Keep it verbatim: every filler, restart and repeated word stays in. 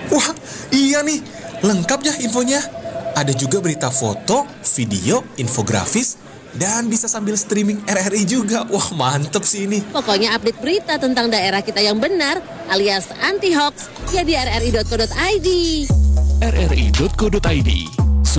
Wah, iya nih, lengkap ya infonya. Ada juga berita foto, video, infografis, dan bisa sambil streaming R R I juga. Wah, mantep sih ini. Pokoknya update berita tentang daerah kita yang benar, alias anti-hoax, ya di r r i dot co dot i d. r r i dot co dot i d